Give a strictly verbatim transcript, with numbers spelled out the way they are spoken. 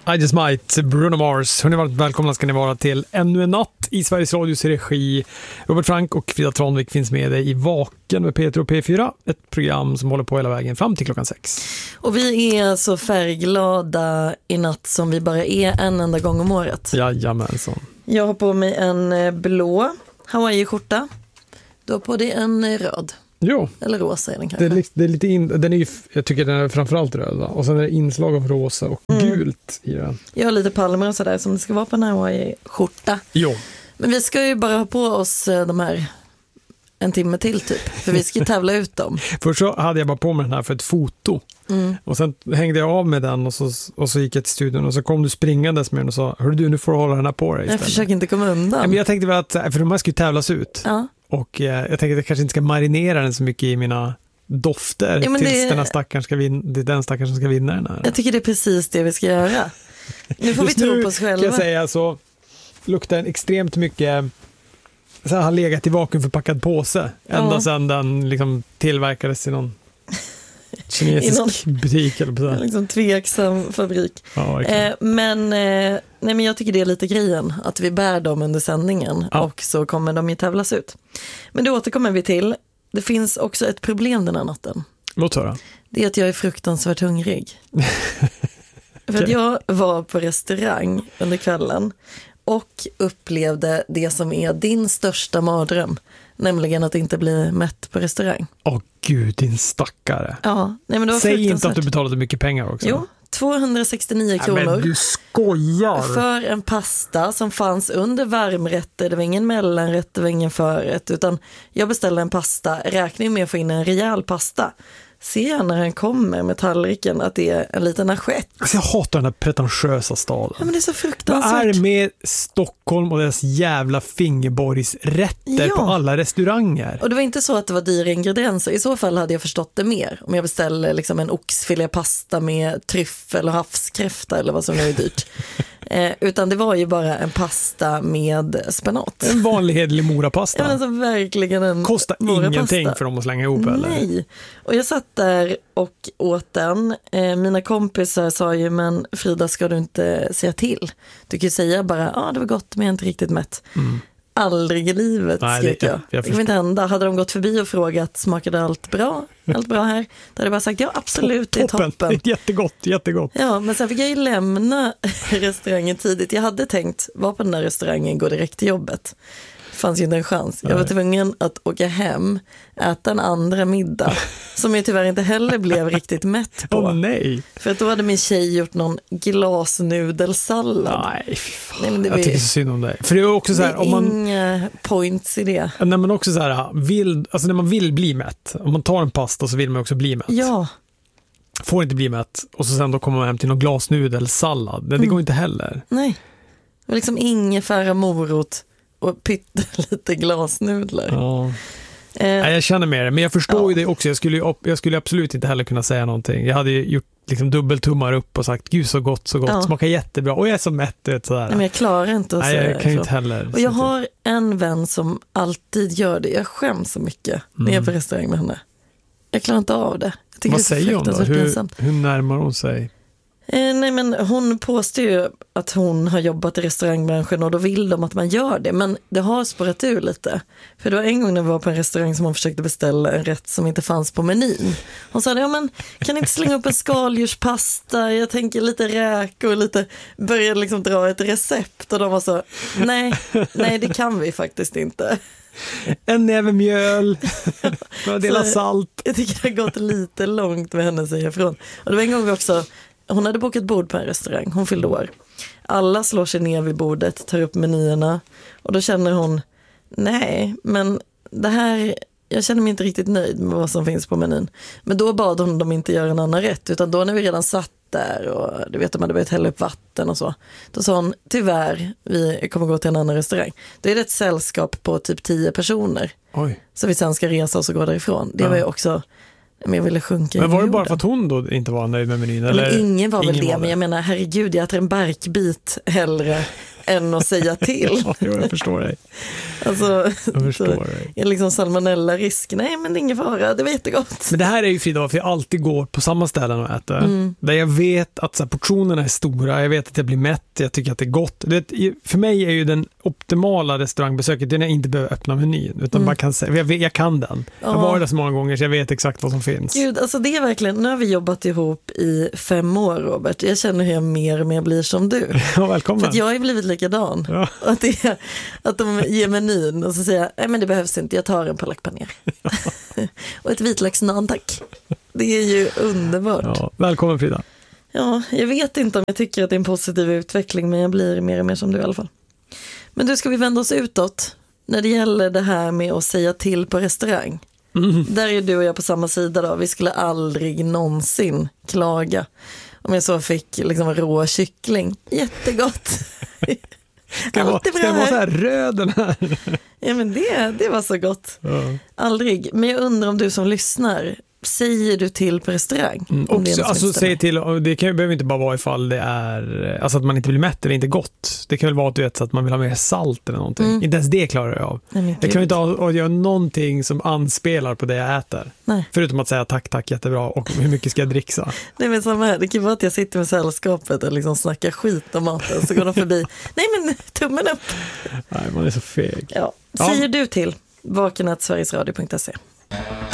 I Just Might, Bruno Mars. Hörrni, varmt välkomna ska ni vara till ännu en natt i Sveriges Radios regi. Robert Frank och Frida Tranvik finns med dig i Vaken med P tre och P fyra. Ett program som håller på hela vägen fram till klockan sex. Och vi är så färgglada i natt som vi bara är en enda gång om året. Jajamensan. Jag har på mig en blå Hawaii-skjorta. Du har på dig en röd. Jo. Eller rosa är den kanske. Det är, det är lite in, den är ju, jag tycker den är framförallt röd, va? Och sen är det inslag av rosa och mm. gult i den. Jag har lite palmer och sådär som det ska vara på en Hawaii-skjorta. Jo. Men vi ska ju bara ha på oss de här en timme till typ. För vi ska tävla ut dem. Först så hade jag bara på mig den här för ett foto. Mm. Och sen hängde jag av med den och så, och så gick jag till studion och så kom du springandes med den och sa, hörru du, nu får du hålla den här på dig istället. Jag försöker inte komma undan. Men jag tänkte väl att, för de här ska ju tävlas ut. Ja. Och eh, jag tänkte att jag kanske inte ska marinera den så mycket i mina dofter ja, tills det... den här stackaren ska vinna, det är den stackaren som ska vinna den här. Jag tycker det är precis det vi ska göra. Nu får Just vi tro nu, på oss själva. Kan jag säga så luktar den extremt mycket så här, har legat i vakuumförpackad påse ända ja. sedan den liksom tillverkades i någon kinesisk någon, butik eller på så. Liksom tveksam fabrik. Ja, eh, men, eh, nej, men jag tycker det är lite grejen att vi bär dem under sändningen ja. och så kommer de ju tävlas ut. Men det återkommer vi till. Det finns också ett problem den här natten. Låt höra. Det är att jag är fruktansvärt hungrig. För att jag var på restaurang under kvällen och upplevde det som är din största mardröm. Nämligen att inte bli mätt på restaurang. Åh gud, din stackare. Ja, nej, men det var Säg inte att du betalade mycket pengar också. Jo, tvåhundrasextionio kronor. Men du skojar. För en pasta som fanns under varmrätter. Det var ingen mellanrätt, det var ingen förrätt. Utan jag beställde en pasta, räknar med att få in en rejäl pasta. Ser jag när han kommer med tallriken att det är en liten assiett. Alltså jag hatar den här pretentiösa staden. Ja, men det är så fruktansvärt. Vad är det med Stockholm och deras jävla fingerborgsrätter ja. på alla restauranger? Och det var inte så att det var dyra ingredienser. I så fall hade jag förstått det mer. Om jag beställde liksom en oxfilépasta med tryffel och havskräfta eller vad som nu är dyrt. Eh, utan det var ju bara en pasta med spenat. En vanlig hedlig morapasta. Ja, alltså verkligen en kostar morapasta. Ingenting för dem att slänga ihop eller? Nej. Och jag satt där och åt den. Eh, mina kompisar sa ju, men Frida, ska du inte säga till? Du kan ju säga bara, ja ah, det var gott men jag är inte riktigt mätt. Mm. Aldrig i livet, skrek jag. jag. jag det kan inte hända. Hade de gått förbi och frågat, smakade allt bra? Allt bra här? Då hade jag bara sagt, ja absolut, det är toppen. toppen. Jättegott, jättegott. Ja, men sen fick jag ju lämna restaurangen tidigt. Jag hade tänkt vara på den där restaurangen, gå direkt till jobbet. Det fanns ju inte en chans. Jag var tvungen att åka hem, äta en andra middag som jag tyvärr inte heller blev riktigt mätt på. Åh oh, nej. För att då hade min tjej gjort någon glasnudelsallad. Nej, fan. Nej, men det jag tycker så synd om dig. För det är också så här, det är om man inga points i det. När man också så här vill, alltså när man vill bli mätt, om man tar en pasta så vill man också bli mätt. Ja. Får inte bli mätt och så sen då kommer man hem till någon glasnudelsallad. Det mm. går inte heller. Nej. Det var liksom ingefära, morot och pyttelite glasnudlar. Ja. Eh, Nej, jag känner med det, men jag förstår ja. ju det också. Jag skulle, jag skulle absolut inte heller kunna säga någonting. Jag hade ju gjort liksom dubbeltummar upp och sagt, gud så gott, så gott, ja. smakar jättebra. Och jag är så mätt, vet, sådär. Nej, men jag klarar inte att Nej, säga jag kan ju inte heller. Och jag har en vän som alltid gör det. Jag skäms så mycket mm. när jag är på restaurang med henne. Jag klarar inte av det. Jag Vad det säger hon då? Hur, hur närmar hon sig? Eh, nej men hon påstår ju att hon har jobbat i restaurangbranschen och då vill de att man gör det, men det har spårat ur lite. För det var en gång när vi var på en restaurang som hon försökte beställa en rätt som inte fanns på menyn. Hon sa, ja men kan inte slänga upp en skaldjurspasta, jag tänker lite räkor och lite, började liksom dra ett recept och de var så, nej, nej det kan vi faktiskt inte. En näve mjöl, några delar salt. Jag tycker det har gått lite långt med henne, säger ifrån. Och det var en gång vi också, hon hade bokat bord på en restaurang, hon fyllde år. Alla slår sig ner vid bordet, tar upp menyerna och då känner hon, nej, men det här, jag känner mig inte riktigt nöjd med vad som finns på menyn. Men då bad hon dem inte göra en annan rätt, utan då när vi redan satt där och du vet de hade börjat hälla upp vatten och så, då sa hon, tyvärr, vi kommer gå till en annan restaurang. Då är det ett sällskap på typ tio personer. Oj. Så vi sen ska resa oss och gå därifrån. Det ja. var ju också, men jag ville sjunka. Men var det jorden. bara för att hon då inte var nöjd med menyn? Eller? Men ingen var väl ingen det, var men jag menar, herregud, jag äter en barkbit hellre än att säga till. Ja, jag förstår dig. Alltså, Jag förstår dig. Är liksom salmonella-risk? Nej, men det är ingen fara, det var jättegott. Men det här är ju Frida, för jag alltid går på samma ställen och äter. Mm. Där jag vet att så här, portionerna är stora, jag vet att jag blir mätt, jag tycker att det är gott. Det, för mig är ju den optimala restaurangbesöket det när jag inte behöver öppna menyn, utan Mm. bara kan säga, jag, vet, jag kan den. Jag Ja. har varit där så många gånger så jag vet exakt vad som finns. Gud, alltså det är verkligen, nu har vi jobbat ihop i fem år, Robert. Jag känner hur jag mer och mer blir som du. Ja, välkommen. För att jag har ju blivit likadan. Ja. Att, det är, att de ger menyn och så säger jag, nej men det behövs inte, jag tar en palak paner. Och ett vitlöksnan, tack. Det är ju underbart. Ja. Ja, välkommen Frida. ja, jag vet inte om jag tycker att det är en positiv utveckling, men jag blir mer och mer som du i alla fall. Men du, ska vi vända oss utåt när det gäller det här med att säga till på restaurang? Mm. Där är du och jag på samma sida då. Vi skulle aldrig någonsin klaga om jag så fick liksom rå kyckling. Jättegott. Ska jag vara, Allt är bra ska jag vara så här. här röd den här? Ja, men det, det var så gott. Ja. Aldrig. Men jag undrar om du som lyssnar, säger du till på restaurang? Mm, Om det är också, något som alltså, inte stämmer. säg till, och det kan, behöver inte bara vara ifall det är alltså att man inte blir mätt eller inte gott. Det kan väl vara att, du vet, så att man vill ha mer salt eller någonting. Mm. Inte ens det klarar jag av. Nej, men Jag gud. kan ju inte ha, att göra någonting som anspelar på det jag äter. Nej. Förutom att säga tack, tack, jättebra och hur mycket ska jag dricksa? Nej, men samma här. Det kan vara att jag sitter med sällskapet och liksom snackar skit om maten, så går de förbi. Nej, men tummen upp. Nej, man är så feg. Ja. Ja. Säger du till vaken at sverigesradio punkt se.